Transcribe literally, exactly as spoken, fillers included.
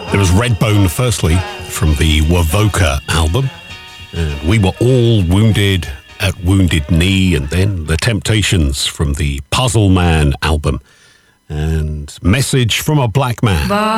There was Redbone, firstly, from the Wovoka album. And We Were All Wounded at Wounded Knee. And then The Temptations from the Puzzle Man album. And Message from a Black Man.